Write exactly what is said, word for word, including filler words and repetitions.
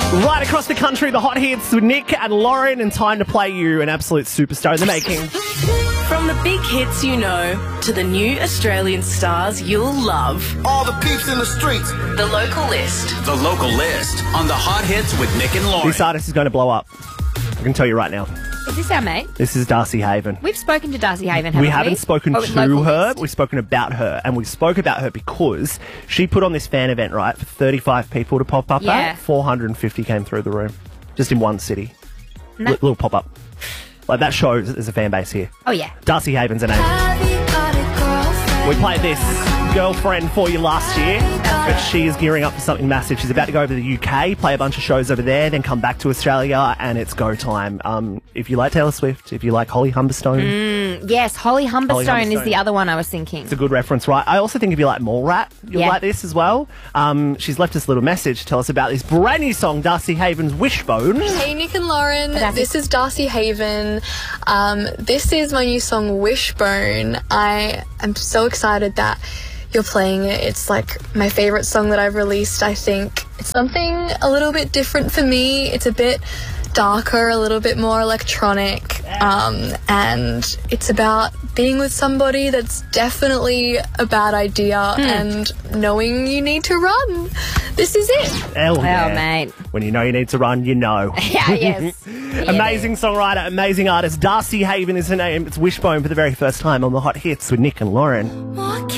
Right across the country, the hot hits with Nick and Lauren, and time to play you an absolute superstar in the making. From the big hits you know to the new Australian stars you'll love. All the peeps in the streets. The local list. The local list on the hot hits with Nick and Lauren. This artist is going to blow up. I can tell you right now. Is this our mate? This is Darcy Haven. We've spoken to Darcy Haven, haven't we? We haven't spoken Oh, to local her, list. we've spoken about her, and we spoke about her because she put on this fan event, right, for thirty-five people to pop up Yeah. at. four hundred fifty came through the room, just in one city. No. L- little pop-up. Like, that shows there's a fan base here. Oh, yeah. Darcy Haven's her name. We played this girlfriend for you last year, but she is gearing up for something massive. She's about to go over to the U K, play a bunch of shows over there, then come back to Australia, and it's go time. Um, if you like Taylor Swift, if you like Holly Humberstone, Mm, yes, Holly Humberstone, Humberstone. is the other one I was thinking. it's a good reference, right? I also think if you like Mallrat, you'll Yeah. like this as well. Um, she's left us a little message to tell us about this brand new song, Darcy Haven's Wishbone. Hey Nick and Lauren, Darcy. this is Darcy Haven. Um, this is my new song Wishbone. I am so excited that you're playing it. It's like my favourite song that I've released, I think. It's something a little bit different for me. It's a bit darker, a little bit more electronic, um, and it's about being with somebody that's definitely a bad idea and knowing you need to run. This is it. Hell yeah. Oh, mate. When you know you need to run, you know. Yeah, yes. Yeah, Amazing songwriter, amazing artist. Darcy Haven is her name. It's Wishbone for the very first time on the hot hits with Nick and Lauren.